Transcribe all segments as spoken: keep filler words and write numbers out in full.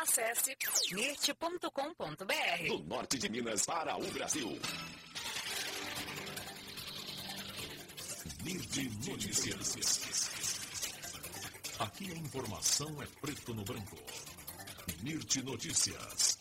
Acesse nirt ponto com ponto br. Do norte de Minas para o Brasil. Nirt Notícias. Aqui a informação é preto no branco. Nirt Notícias.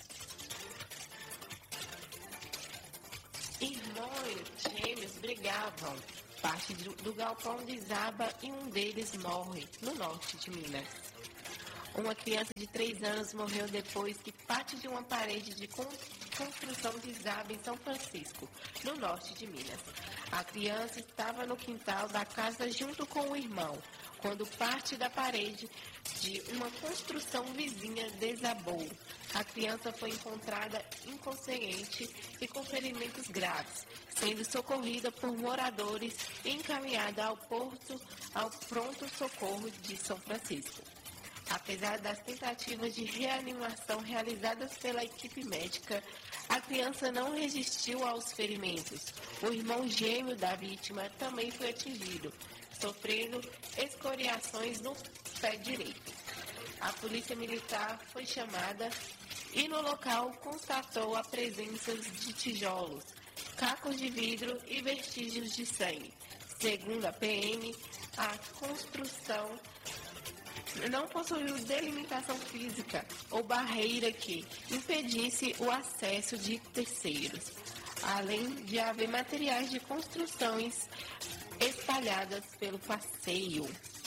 Irmãos gêmeos brigavam. Parte do galpão desaba e um deles morre no norte de Minas. Uma criança de três anos morreu depois que parte de uma parede de construção desaba em São Francisco, no norte de Minas. A criança estava no quintal da casa junto com o irmão, quando parte da parede de uma construção vizinha desabou. A criança foi encontrada inconsciente e com ferimentos graves, sendo socorrida por moradores e encaminhada ao porto, ao pronto-socorro de São Francisco. Apesar das tentativas de reanimação realizadas pela equipe médica, a criança não resistiu aos ferimentos. O irmão gêmeo da vítima também foi atingido, sofrendo escoriações no pé direito. A polícia militar foi chamada e no local constatou a presença de tijolos, cacos de vidro e vestígios de sangue. Segundo a P M, a construção não possuiu delimitação física ou barreira que impedisse o acesso de terceiros, além de haver materiais de construções espalhadas pelo passeio.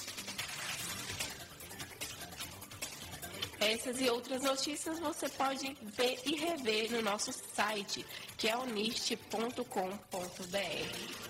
Essas e outras notícias você pode ver e rever no nosso site, que é o nirt ponto com ponto br.